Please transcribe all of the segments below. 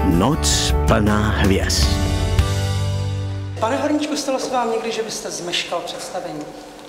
Noc plná hvězd. Pane Horníčku, stalo se vám někdy, že byste zmeškal představení?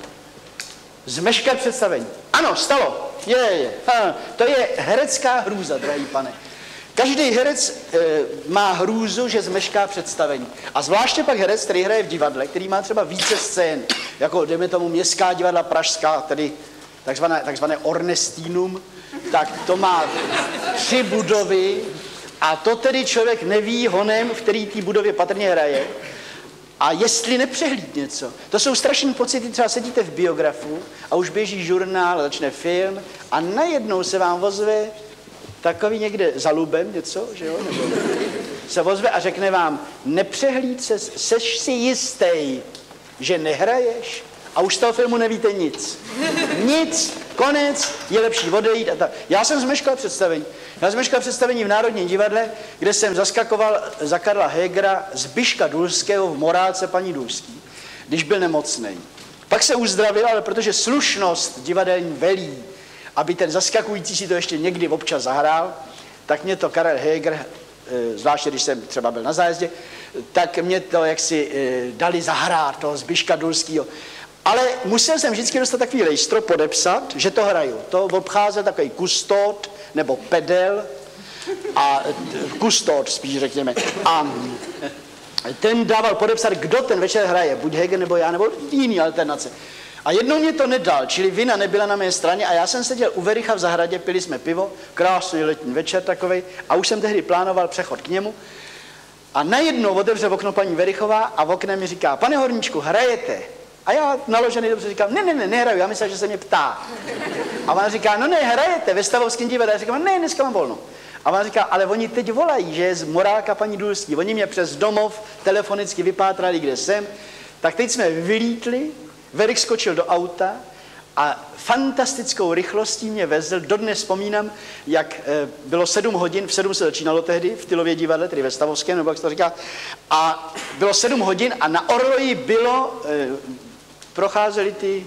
Zmeškat představení? Ano, stalo. To je herecká hrůza, drahý pane. Každý herec má hrůzu, že zmešká představení. A zvláště pak herec, který hraje v divadle, který má třeba více scén, jako dejme tomu Městská divadla pražská, tedy takzvané Ornestínum, tak to má 3 budovy a to tedy člověk neví honem, v který té budově patrně hraje. A jestli nepřehlíd něco, to jsou strašný pocity, třeba sedíte v biografu a už běží žurnál, začne film a najednou se vám ozve takový někde za lubem něco, že jo, nebo se ozve a řekne vám, nepřehlíd se, seš si jistý, že nehraješ a už z toho filmu nevíte nic. Nic, konec, je lepší odejít a tak. Já jsem zmeškal představení v Národním divadle, kde jsem zaskakoval za Karla Hegera Zbyška Dulského v Morálce paní Dulský, když byl nemocnej. Pak se uzdravil, ale protože slušnost divadelní velí, aby ten zaskakující si to ještě někdy občas zahrál, tak mě to Karel Heger, zvláště když jsem třeba byl na zájezdě, tak mě to jaksi dali zahrát toho Zbyška Dulského. Ale musel jsem vždycky dostat takový lejstro podepsat, že to hraju. To obcházel takový kustód, nebo pedel, a kustód spíš řekněme. A ten dával podepsat, kdo ten večer hraje, buď Heger nebo já, nebo jiný alternace. A jednou mě to nedal, čili vina nebyla na mé straně a já jsem seděl u Vericha v zahradě, pili jsme pivo, krásný letní večer takovej a už jsem tehdy plánoval přechod k němu. A najednou otevře okno paní Verichová a v okně mi říká, pane Horníčku, hrajete? A já naložený dobře říkám, ne, nehraju, já myslím, že se mě ptá. A ona říká, no ne, hrajete ve Stavovském divadle. Já říkám, ne, dneska mám volno. A ona říká, ale oni teď volají, že je z Morálka paní Dulský. Oni mě přes domov telefonicky vypátrali, kde jsem. Tak teď jsme vylítli, Verich skočil do auta a fantastickou rychlostí mě vezl. Dodnes vzpomínám, jak bylo 7 hodin, v 7 se začínalo tehdy v Tylově divadle, tedy ve Stavovském, nebo jak se to říká. A bylo 7 hodin a na orloji bylo, procházeli ty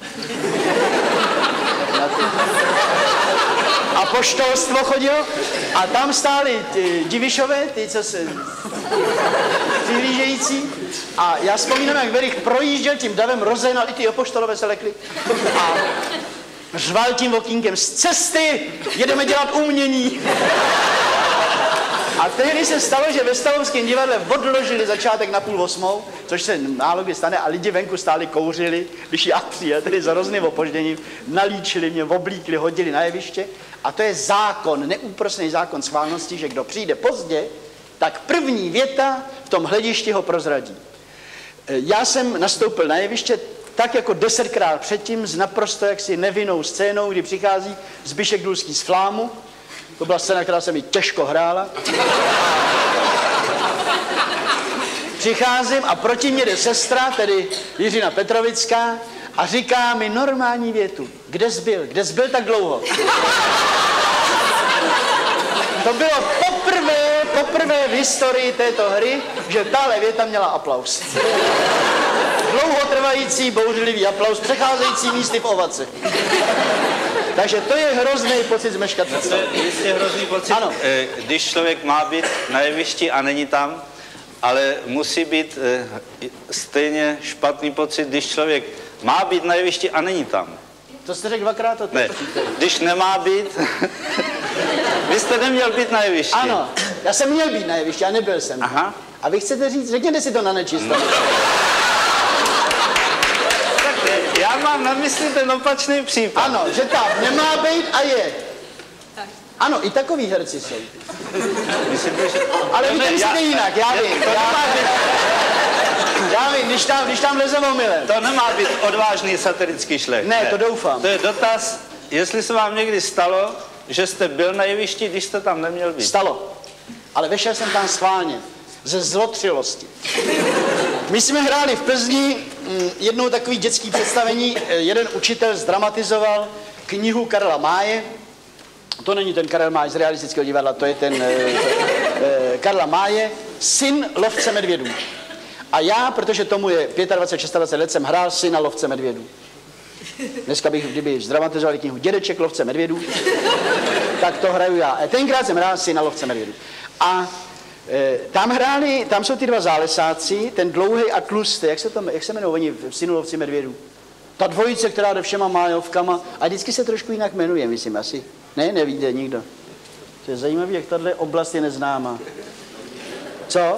a poštolstvo chodilo a tam stáli ty Divišové, ty, co se přihlížející. A já vzpomínám, jak Verich projížděl tím davem, rozehnal, i ty apoštolové se lekli a řval tím okýnkem, z cesty jedeme dělat umění. A tehdy se stalo, že ve Stavovském divadle odložili začátek na 7:30, což se málo kdy stane, a lidi venku stáli, kouřili, když já přijel, tedy s hrozným opožděním, nalíčili mě, oblíkli, hodili na jeviště. A to je zákon, neúprosný zákon schválnosti, že kdo přijde pozdě, tak první věta v tom hledišti ho prozradí. Já jsem nastoupil na jeviště tak jako 10krát předtím s naprosto jaksi nevinnou scénou, kdy přichází Zbyšek Dulský z Flámu. To byla scéna, která se mi těžko hrála. Přicházím a proti mě jde sestra, tedy Jiřina Petrovická, a říká mi normální větu. Kde jsi byl? Kde jsi byl tak dlouho? To bylo poprvé v historii této hry, že tahle věta měla aplaus. Dlouhotrvající, bouřlivý aplaus, přecházející místy v ovaci. Takže to je hrozný pocit zmeškat představu. To je jistě hrozný pocit, ano. Když člověk má být na jevišti a není tam, ale musí být stejně špatný pocit, když člověk má být na jevišti a není tam. To jste řekl dvakrát, to ne, když nemá být, vy jste neměl být na jevišti. Ano, já jsem měl být na jevišti a nebyl jsem. Aha. A vy chcete říct, řekněte si to na nečisto. Já mám na mysli ten opačný případ. Ano, že tam nemá být a je. Ano, i takový herci jsou. Myslíte, že... Ale vy to myslíte jinak, já vím. Já vím, když tam leze omylem. To nemá být odvážný satirický šlech. Ne, to doufám. To je dotaz, jestli se vám někdy stalo, že jste byl na jevišti, když jste tam neměl být. Stalo. Ale vešel jsem tam schválně. Ze zlotřilosti. My jsme hráli v Plzni jednou takový dětský představení. Jeden učitel zdramatizoval knihu Karla Máje. To není ten Karel Máj z realistického divadla, to je ten Karla Máje, Syn lovce medvědů. A já, protože tomu je 25, 26 let, jsem hrál syna lovce medvědů. Dneska bych, kdyby zdramatizovali knihu Dědeček lovce medvědů, tak to hraju já. Tenkrát jsem hrál syna lovce medvědů. A Tam jsou ty dva zálesáci, ten dlouhý a tlustý, jak se jmenují oni v Synulovci medvědů? Ta dvojice, která jde všema májovkama, a vždycky se trošku jinak jmenuje, myslím asi. Ne, nevíte nikdo. To je zajímavé, jak tahle oblast je neznámá. Co?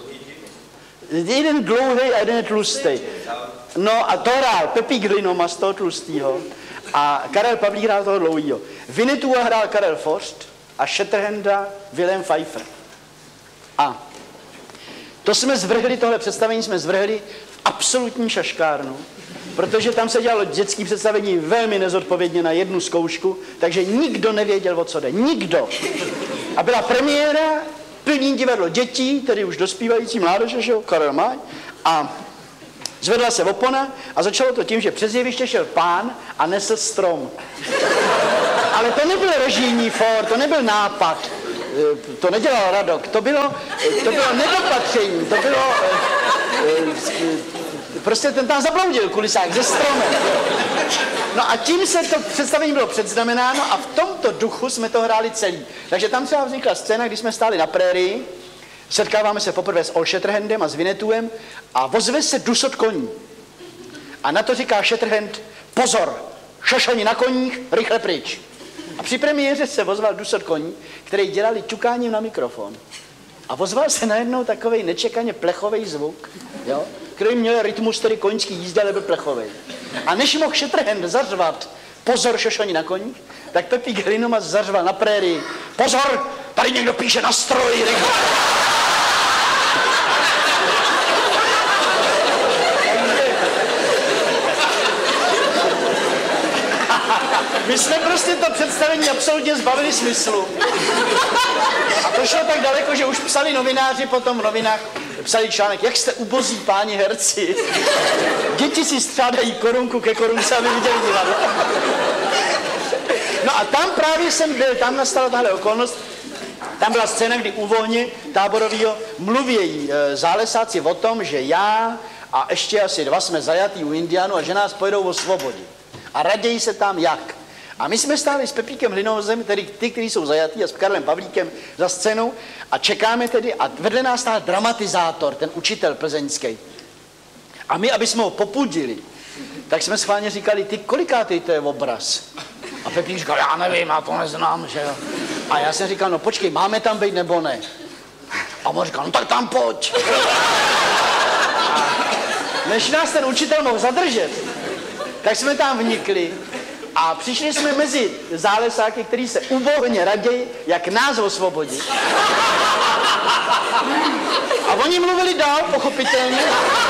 Jeden dlouhý a jeden je tlustý. No a to hrál Pepík Hlinoma z toho tlustýho a Karel Pavlík hrál toho dlouhýho. Winnetua hrál Karel Forst a Shatterhanda Wilhelm Pfeiffer. A to tohle představení jsme zvrhli v absolutní šaškárnu, protože tam se dělalo dětské představení velmi nezodpovědně na jednu zkoušku, takže nikdo nevěděl, o co jde. Nikdo. A byla premiéra, plný divadlo dětí, tedy už dospívající mládeže, že jo, Karel Máj, a zvedla se opona a začalo to tím, že přes jeviště šel pán a nesl strom. Ale to nebyl režijní for, to nebyl nápad, to nedělal Radok, to bylo nedopatření, to bylo... Prostě ten tam zabloudil kulisák ze stromem. No a tím se to představení bylo předznamenáno a v tomto duchu jsme to hráli celý. Takže tam třeba vznikla scéna, když jsme stáli na prérii, setkáváme se poprvé s Ol Shatterhandem a s Winnetuem a ozve se dusot koní. A na to říká Shatterhand, pozor, šošoni na koních, rychle pryč. A při premiéře se ozval dusot koní, který dělali ťukáním na mikrofon. A ozval se najednou takovej nečekaně plechovej zvuk, jo, který měl rytmus tedy koňský jízdy, ale byl plechovej. A než mohl Shatterhand zařvat, pozor, šošoni na koních, tak Pepík Hlinoma zařval na prérii, pozor, tady někdo píše na stroji, rychle. My jsme prostě to představení absolutně zbavili smyslu. A to šlo tak daleko, že už psali novináři potom v novinách, psali článek, jak jste ubozí páni herci. Děti si střádají korunku ke korunce, aby viděli divadlo. No a tam právě jsem byl, tam nastala tahle okolnost, tam byla scéna, kdy u Volně táborovýho mluví zálesáci o tom, že já a ještě asi 2 jsme zajatí u Indiánů a že nás pojedou o svobodě. A raději se tam jak. A my jsme stáli s Pepíkem Hlinovzem, tedy ty, kteří jsou zajatí, a s Karlem Pavlíkem za scénou a čekáme tedy a vedle nás stál dramatizátor, ten učitel plzeňský. A my, aby jsme ho popudili, tak jsme schválně říkali, ty kolikátej to je obraz? A Pepík říkal, já nevím, já to neznám, že jo. A já jsem říkal, no počkej, máme tam být nebo ne? A on říkal, no tak tam pojď. A než nás ten učitel mohl zadržet, tak jsme tam vnikli a přišli jsme mezi zálesáky, kteří se uvolně raději, jak nás osvobodit. A oni mluvili dál, pochopitelně.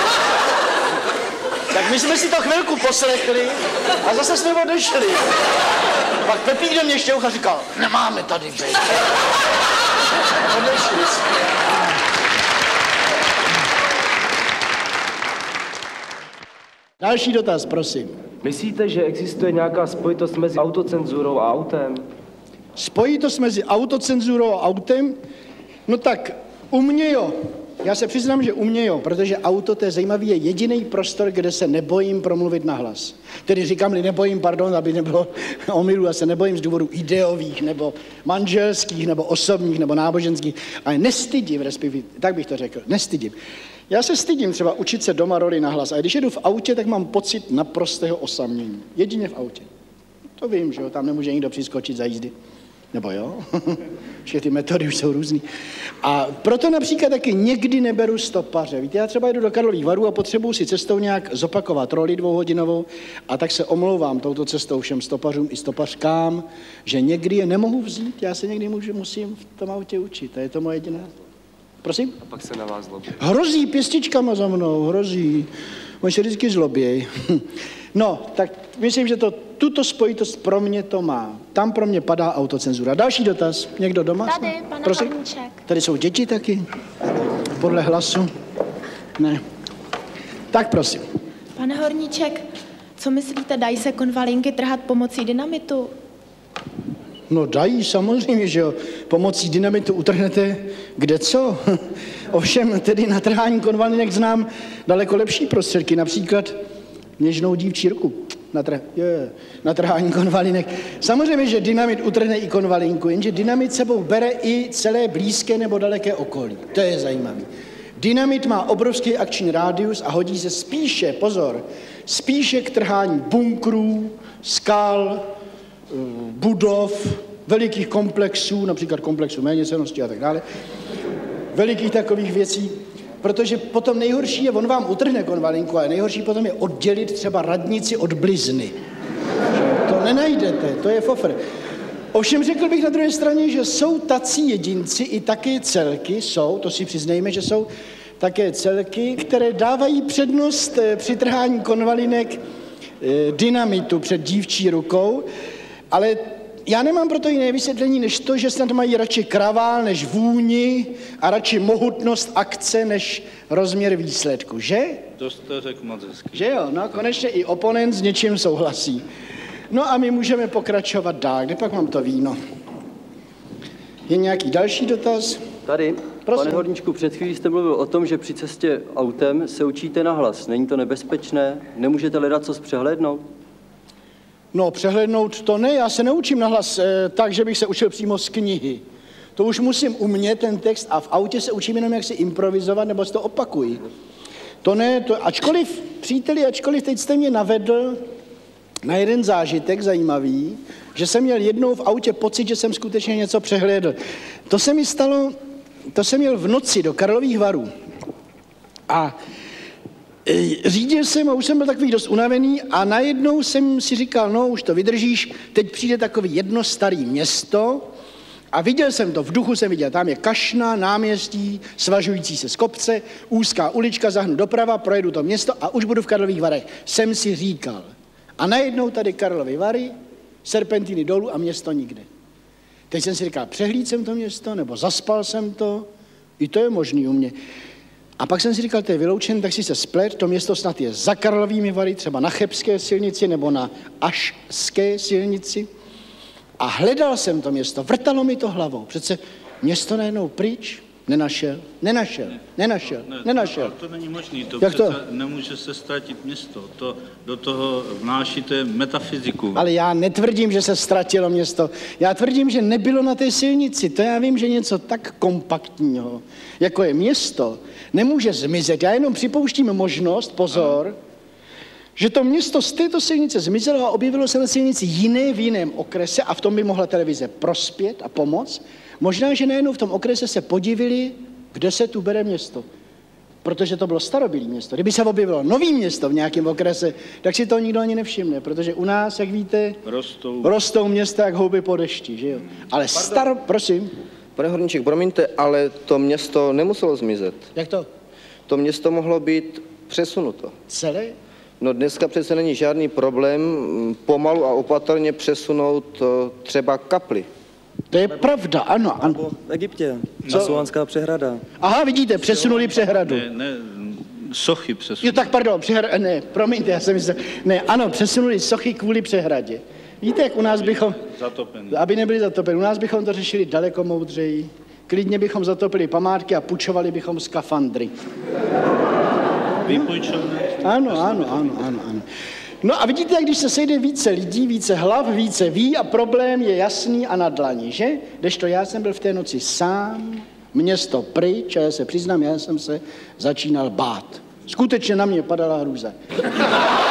Tak my jsme si to chvilku poslechli a zase jsme odešli. Pak Pepík do mě šťouch a říkal, nemáme tady být. Odešli jsme. Další dotaz, prosím. Myslíte, že existuje nějaká spojitost mezi autocenzurou a autem? Spojitost mezi autocenzurou a autem? No tak, u mě jo. Já se přiznám, že u mě jo, protože auto, to je zajímavý, je jediný prostor, kde se nebojím promluvit nahlas. Tedy říkám-li nebojím, pardon, aby nebylo omylu, já se nebojím z důvodu ideových, nebo manželských, nebo osobních, nebo náboženských, ale nestydím, respektive, tak bych to řekl, nestydím. Já se stydím třeba učit se doma roli nahlas, a když jedu v autě, tak mám pocit naprostého osamění. Jedině v autě. To vím, že jo, tam nemůže nikdo přiskočit za jízdy. Nebo jo? Všechny ty metody už jsou různý. A proto například taky někdy neberu stopaře. Víte, já třeba jedu do Karlových Varů a potřebuji si cestou nějak zopakovat roli 2hodinovou a tak se omlouvám touto cestou všem stopařům i stopařkám, že někdy je nemohu vzít, já se někdy musím v tom autě učit. To je to moje jediné. Prosím? A pak se na vás zlobí. Hrozí pěstičkama za mnou, hrozí. Oni se vždycky zlobějí. No, tak myslím, že tuto spojitost pro mě to má. Tam pro mě padá autocenzura. Další dotaz. Někdo doma? Tady, pane Horníček. Tady jsou děti taky? Podle hlasu? Ne. Tak prosím. Pane Horníček, co myslíte, dají se konvalinky trhat pomocí dynamitu? No dají, samozřejmě, že jo. Pomocí dynamitu utrhnete kde co. Ovšem, tedy na trhání konvalinek znám daleko lepší prostředky, například něžnou dívčí ruku. na trhání konvalinek. Samozřejmě, že dynamit utrhne i konvalinku, jenže dynamit sebou bere i celé blízké nebo daleké okolí. To je zajímavé. Dynamit má obrovský akční rádius a hodí se spíše, pozor, spíše k trhání bunkrů, skal, budov, velikých komplexů, například komplexu méněcennosti a tak dále, velikých takových věcí, protože potom nejhorší je, on vám utrhne konvalinku, ale nejhorší potom je oddělit třeba radnici od blizny. To nenajdete, to je fofr. Ovšem řekl bych na druhé straně, že jsou tací jedinci i také celky, to si přiznejme, že jsou také celky, které dávají přednost při trhání konvalinek dynamitu před dívčí rukou, ale já nemám proto jiné vysvětlení, než to, že snad mají radši kravál než vůni a radši mohutnost akce než rozměr výsledku, že? To jste řekl moc hezky. Že jo, no konečně i oponent s něčím souhlasí. No a my můžeme pokračovat dál. Kde pak mám to víno? Je nějaký další dotaz? Tady, Prosím. pane Horníčku, před chvílí jste mluvil o tom, že při cestě autem se učíte nahlas. Není to nebezpečné? Nemůžete ledacos přehlédnout? No, přehlédnout to ne, já se neučím nahlas tak, že bych se učil přímo z knihy. To už musím umět ten text a v autě se učím jenom, jak si improvizovat, nebo si to opakuji. To ne, ačkoliv, příteli, teď jste mě navedl na jeden zážitek zajímavý, že jsem měl jednou v autě pocit, že jsem skutečně něco přehlédl. To se mi stalo, to jsem měl v noci do Karlových Varů. A řídil jsem a už jsem byl takový dost unavený a najednou jsem si říkal, no už to vydržíš, teď přijde takový jedno staré město a viděl jsem to, v duchu jsem viděl, tam je kašna, náměstí, svažující se z kopce, úzká ulička, zahnu doprava, projedu to město a už budu v Karlových Varech. Jsem si říkal. A najednou tady Karlovy Vary, serpentiny dolů a město nikde. Teď jsem si říkal, přehlídl jsem to město, nebo zaspal jsem to, i to je možný u mě. A pak jsem si říkal, to je vyloučen, tak si se splet, to město snad je za Karlovými Vary, třeba na Chebské silnici nebo na Ašské silnici. A hledal jsem to město, vrtalo mi to hlavou. Přece město najednou pryč, nenašel. Ale to není možné, nemůže se ztratit město. To do toho vnášíte metafyziku. Ale já netvrdím, že se ztratilo město. Já tvrdím, že nebylo na té silnici. To já vím, že něco tak kompaktního, jako je město, nemůže zmizet. Já jenom připouštím možnost, pozor, že to město z této silnice zmizelo a objevilo se na silnici jiné v jiném okrese a v tom by mohla televize prospět a pomoct. Možná, že najednou v tom okrese se podivili, kde se tu bere město. Protože to bylo starobylé město. Kdyby se objevilo nový město v nějakém okrese, tak si to nikdo ani nevšimne, protože u nás, jak víte, rostou města jak houby po dešti, že jo? Ale prosím. Pane Horníček, promiňte, ale to město nemuselo zmizet. Jak to? To město mohlo být přesunuto. Celé? No dneska přece není žádný problém pomalu a opatrně přesunout třeba kapli. To je pravda, ano. Nebo v Egyptě, Asuánská přehrada. Aha, vidíte, přesunuli přehradu. Ne, sochy přesunuli. Jo, tak pardon, ne, promiňte, já jsem myslel, ano, přesunuli sochy kvůli přehradě. Víte, jak u nás bychom, aby nebyli zatopeni, u nás bychom to řešili daleko moudřeji. Klidně bychom zatopili památky a půjčovali bychom skafandry. Vypůjčovné? Ano. No a vidíte, jak když se sejde více lidí, více hlav, více ví a problém je jasný a na dlani, že? Kdežto já jsem byl v té noci sám, město pryč a já se přiznám, já jsem se začínal bát. Skutečně na mě padala hrůza.